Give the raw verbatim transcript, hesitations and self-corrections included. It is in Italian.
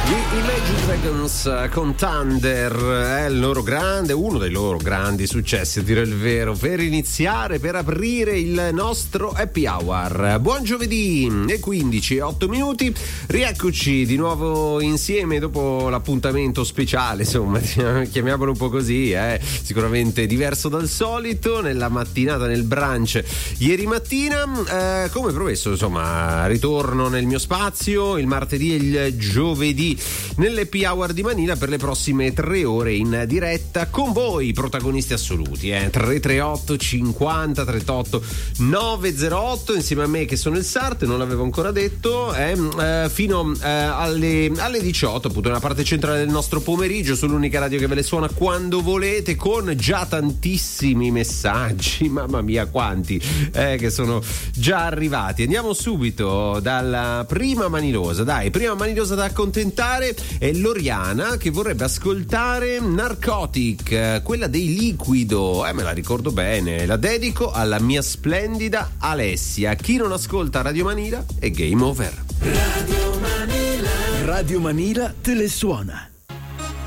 Imagine Dragons con Thunder è il loro grande, uno dei loro grandi successi, a dire il vero, per iniziare, per aprire il nostro happy hour. Buon giovedì e quindici e otto minuti, rieccoci di nuovo insieme dopo l'appuntamento speciale, insomma, chiamiamolo un po' così, eh. Sicuramente diverso dal solito, nella mattinata, nel brunch ieri mattina, eh, come promesso, insomma, ritorno nel mio spazio il martedì e il giovedì nell'happy hour di Manila per le prossime tre ore in diretta con voi protagonisti assoluti, eh? tre tre otto cinquanta trentotto novecentotto insieme a me che sono il Sarte, non l'avevo ancora detto, eh? Eh, fino eh, alle, alle diciotto, appunto nella parte centrale del nostro pomeriggio, sull'unica radio che ve le suona quando volete, con già tantissimi messaggi, mamma mia quanti, eh, che sono già arrivati. Andiamo subito dalla prima manilosa, dai, prima manilosa da accontentare è Loriana, che vorrebbe ascoltare Narcotic, quella dei Liquido, eh, me la ricordo bene, la dedico alla mia splendida Alessia. Chi non ascolta Radio Manila è game over. Radio Manila, Radio Manila te le suona.